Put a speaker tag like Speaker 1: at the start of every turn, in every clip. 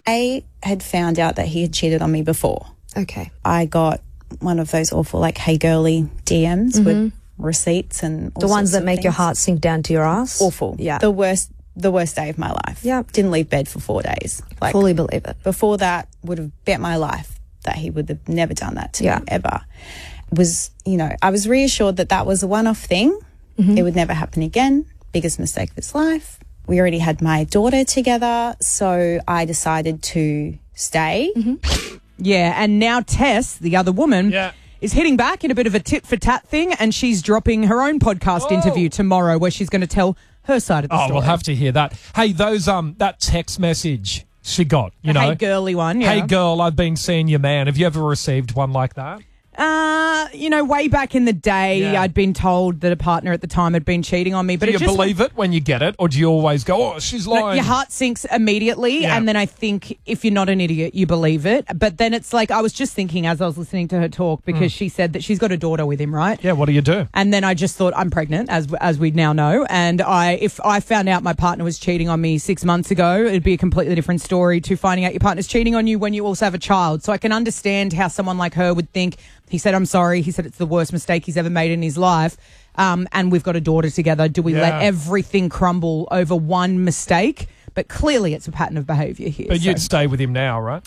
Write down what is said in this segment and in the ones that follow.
Speaker 1: I had found out that he had cheated on me before.
Speaker 2: Okay.
Speaker 1: I got one of those awful, like, hey girly DMs with receipts and all
Speaker 2: The ones
Speaker 1: sorts
Speaker 2: that
Speaker 1: of
Speaker 2: make your
Speaker 1: things.
Speaker 2: heart sink down to your ass?
Speaker 1: Awful.
Speaker 2: Yeah.
Speaker 1: The worst day of my life.
Speaker 2: Yeah.
Speaker 1: Didn't leave bed for 4 days. Like,
Speaker 2: Fully believe it.
Speaker 1: before that, would have bet my life that he would have never done that to me, ever. I was reassured that that was a one-off thing. It would never happen again. Biggest mistake of his life. We already had my daughter together, so I decided to stay.
Speaker 3: Yeah, and now Tess, the other woman, is hitting back in a bit of a tit-for-tat thing, and she's dropping her own podcast interview tomorrow where she's going to tell her side of the story.
Speaker 4: Oh, we'll have to hear that. Hey, those that text message she got, you know.
Speaker 3: Hey girly one, yeah.
Speaker 4: Hey girl, I've been seeing your man. Have you ever received one like that?
Speaker 3: Way back in the day, I'd been told that a partner at the time had been cheating on me. But
Speaker 4: Do you believe it when you get it, or do you always go, oh, she's lying?
Speaker 3: Your heart sinks immediately, and then I think if you're not an idiot, you believe it. But then it's like, I was just thinking as I was listening to her talk, because she said that she's got a daughter with him, right?
Speaker 4: Yeah, what do you do?
Speaker 3: And then I just thought, I'm pregnant, as we now know. And if I found out my partner was cheating on me 6 months ago, it'd be a completely different story to finding out your partner's cheating on you when you also have a child. So I can understand how someone like her would think. He said, I'm sorry. He said it's the worst mistake he's ever made in his life. And we've got a daughter together. Do we let everything crumble over one mistake? But clearly it's a pattern of behaviour here.
Speaker 4: But you'd stay with him now, right?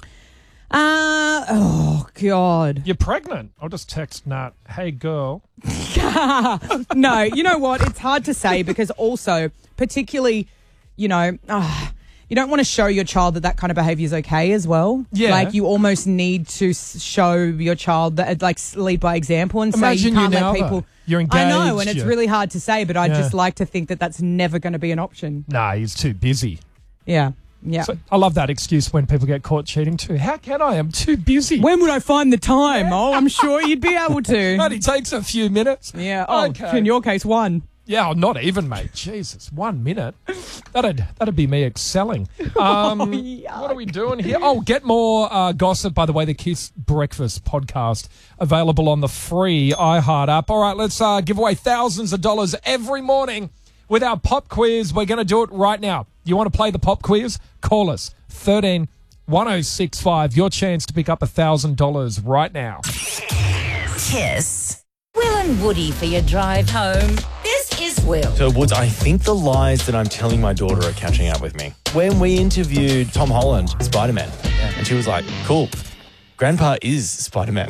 Speaker 3: Oh, God.
Speaker 4: You're pregnant. I'll just text Nat, hey, girl.
Speaker 3: No, you know what? It's hard to say because also, particularly, you don't want to show your child that kind of behaviour is okay as well. Yeah. Like, you almost need to show your child that, like, lead by example and say you can't let people.
Speaker 4: You're engaged.
Speaker 3: I know, and it's really hard to say, but I just like to think that that's never going to be an option.
Speaker 4: Nah, he's too busy.
Speaker 3: Yeah. Yeah.
Speaker 4: So I love that excuse when people get caught cheating too. How can I? I'm too busy.
Speaker 3: When would I find the time? Oh, I'm sure you'd be able to.
Speaker 4: It only takes a few minutes.
Speaker 3: Yeah. Oh, okay. In your case, one.
Speaker 4: Yeah, not even, mate. Jesus, 1 minute. That'd be me excelling. What are we doing here? Oh, get more gossip, by the way, the Kiss Breakfast podcast available on the free iHeart app. All right, let's give away thousands of dollars every morning with our pop quiz. We're going to do it right now. You want to play the pop quiz? Call us 13 1065. Your chance to pick up $1,000 right now.
Speaker 5: Kiss. Will and Woody for your drive home. This is Will.
Speaker 6: So, Woods, I think the lies that I'm telling my daughter are catching up with me. When we interviewed Tom Holland, Spider-Man, and she was like, cool, Grandpa is Spider-Man.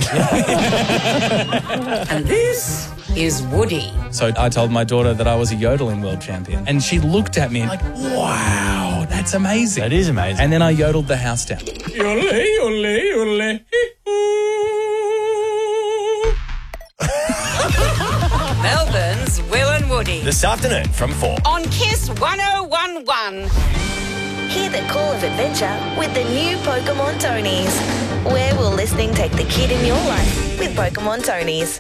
Speaker 5: And this is Woody.
Speaker 6: So I told my daughter that I was a yodeling world champion. And she looked at me like, wow, that's amazing. That is amazing. And then I yodeled the house down. Yodel, yodel, yodel.
Speaker 5: Melbourne's Will and Woody.
Speaker 6: This afternoon from 4.
Speaker 5: On Kiss 1011.
Speaker 7: Hear the call of adventure with the new Pokemon Tonies. Where will listening take the kid in your life with Pokemon Tonies?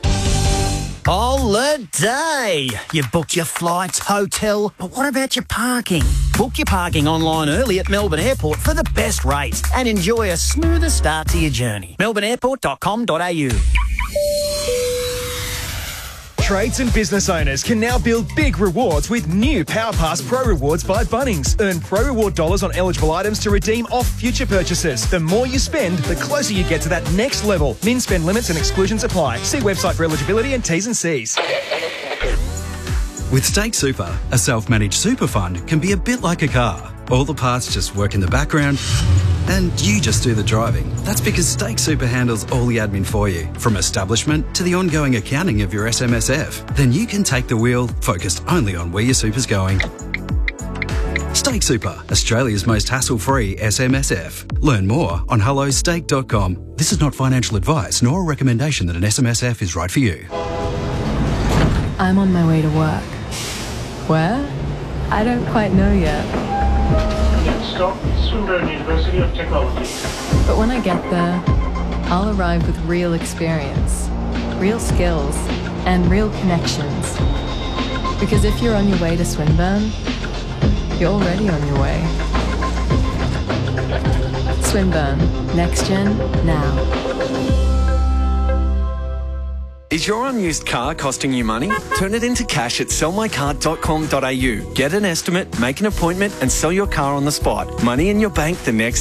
Speaker 8: Holiday! You booked your flights, hotel, but what about your parking? Book your parking online early at Melbourne Airport for the best rates and enjoy a smoother start to your journey. melbourneairport.com.au.
Speaker 9: Trades and business owners can now build big rewards with new PowerPass Pro Rewards by Bunnings. Earn Pro Reward dollars on eligible items to redeem off future purchases. The more you spend, the closer you get to that next level. Min spend limits and exclusions apply. See website for eligibility and T's and C's.
Speaker 10: With Stake Super, a self-managed super fund can be a bit like a car. All the parts just work in the background and you just do the driving. That's because Stake Super handles all the admin for you, from establishment to the ongoing accounting of your SMSF. Then you can take the wheel, focused only on where your super's going. Stake Super, Australia's most hassle-free SMSF. Learn more on hellostake.com. This is not financial advice nor a recommendation that an SMSF is right for you.
Speaker 11: I'm on my way to work. Where? I don't quite know yet.
Speaker 12: Stop, Swinburne University of Technology.
Speaker 11: But when I get there, I'll arrive with real experience, real skills, and real connections. Because if you're on your way to Swinburne, you're already on your way. Swinburne. Next Gen, now.
Speaker 13: Is your unused car costing you money? Turn it into cash at sellmycar.com.au. Get an estimate, make an appointment, and sell your car on the spot. Money in your bank the next